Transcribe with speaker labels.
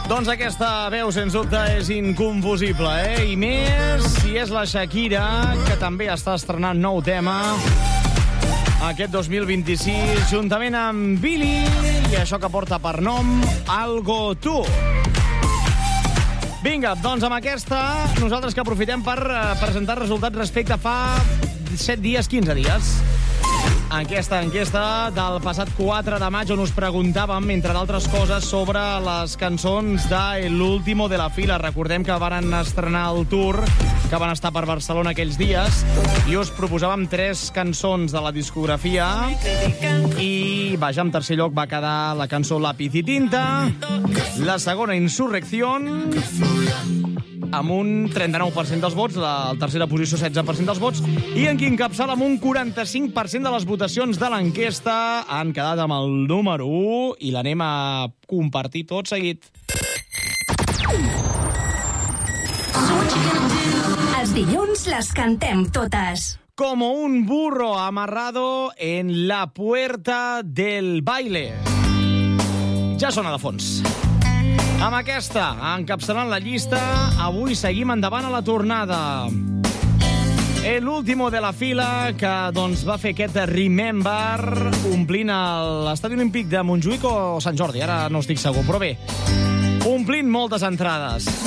Speaker 1: Doncs aquesta veu, sens dubte, és inconfusible, I més si és la Shakira, que també està estrenant nou tema aquest 2026, juntament amb Billy, i això que porta per nom Algo Tu. Vinga, doncs amb aquesta, nosaltres que aprofitem per presentar resultats respecte fa 7 dies, 15 dies. Aquesta enquesta del passat 4 de maig, on us preguntàvem, entre d'altres coses, sobre les cançons de l'Último de la Fila. Recordem que van estrenar el tour, que van estar per Barcelona aquells dies, i us proposàvem 3 cançons de la discografia, i, vaja, en tercer lloc va quedar la cançó Lápiz y Tinta, la segona Insurrección, amb un 39% dels vots, la tercera posició 16% dels vots, i en qui encapçala amb un 45% de les votacions de l'enquesta han quedat amb el número 1 i l'anem a compartir tot seguit.
Speaker 2: Els dilluns les cantem totes.
Speaker 1: Como un burro amarrado en la puerta del baile. Ja sona de fons. Amb aquesta, encapçalant la llista, avui seguim endavant a la tornada. L'último de la fila, que doncs, va fer aquest Remember, omplint l'Estadi Olímpic de Montjuïc o Sant Jordi, ara no estic segur, però bé, omplint moltes entrades.